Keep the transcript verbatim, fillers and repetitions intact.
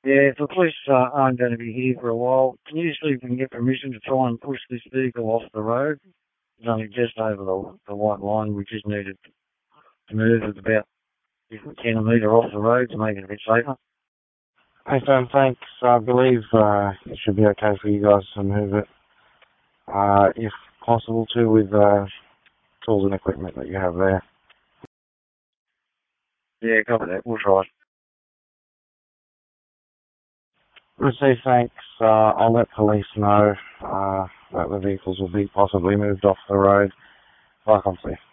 Yeah, if the police uh, aren't going to be here for a while, can you see if we can get permission to try and push this vehicle off the road? It's only just over the, the white line. We just needed to move it about, if we can, a metre off the road to make it a bit safer. Hey, Sam, thanks. I believe uh, it should be okay for you guys to move it, uh, if possible, too, with uh, tools and equipment that you have there. Yeah, copy that. We'll try. Receive, thanks. Uh, I'll let police know uh, that the vehicles will be possibly moved off the road. Bye, Constantly.